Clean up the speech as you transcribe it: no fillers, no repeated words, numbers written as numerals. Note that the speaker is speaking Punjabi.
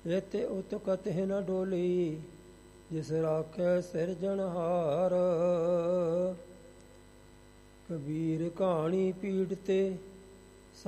ਇਤ ਉਤ ਕਤਹਿ ਨ ਡੋਲੀ ਜਿਸ ਰਾਖੈ ਸਿਰਜਣਹਾਰ। ਕਬੀਰ ਕਹਾਣੀ ਪੀੜ ਤੇ